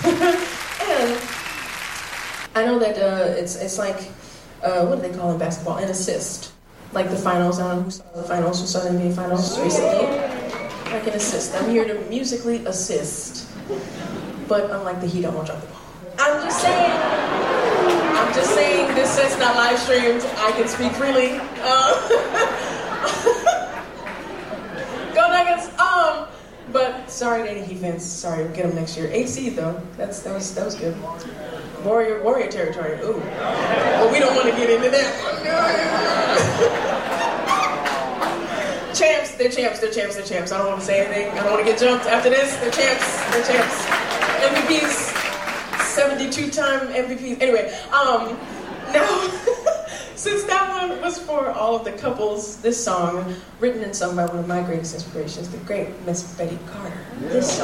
And I know that it's like, what do they call in basketball? An assist. Like the finals, I don't know who saw the finals, who saw the NBA finals recently. Like an assist. I'm here to musically assist. But unlike the Heat, I won't drop the ball. I'm just saying this set's not live streamed. I can speak freely. Go Nuggets! But sorry to any Heat fans. Sorry, we'll get them next year. 8 seed though. That was good. Warrior territory. Ooh. But we don't want to get into that one. Champs. They're champs. I don't want to say anything. I don't want to get jumped after this. They're champs. MVPs. 72-time MVPs. Anyway, now, since that one was for all of the couples, this song, written and sung by one of my greatest inspirations, the great Miss Betty Carter. This song